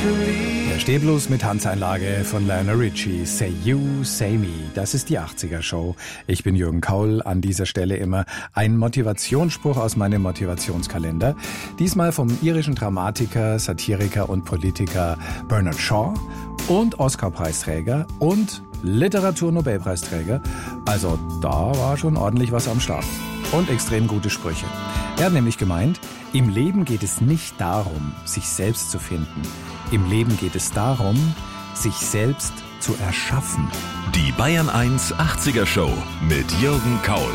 Der Stehblues mit Tanzeinlage von Lionel Richie. Say You, Say Me. Das ist die 80er-Show. Ich bin Jürgen Kaul. An dieser Stelle immer ein Motivationsspruch aus meinem Motivationskalender. Diesmal vom irischen Dramatiker, Satiriker und Politiker Bernard Shaw und Oscar-Preisträger und Literatur-Nobelpreisträger. Also da war schon ordentlich was am Start. Und extrem gute Sprüche. Er hat nämlich gemeint, im Leben geht es nicht darum, sich selbst zu finden. Im Leben geht es darum, sich selbst zu erschaffen. Die Bayern 1 80er Show mit Jürgen Kaul.